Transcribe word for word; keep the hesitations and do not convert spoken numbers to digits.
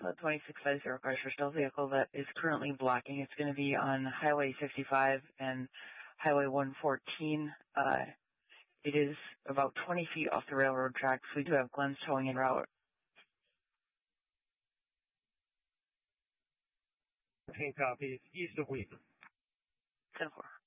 the twenty-six fifty Chrysler Stealth vehicle that is currently blocking. It's going to be on Highway fifty-five and Highway one fourteen. Uh, it is about twenty feet off the railroad tracks. We do have Glenn's towing en route. fourteen copies, east of Wheaton. ten four.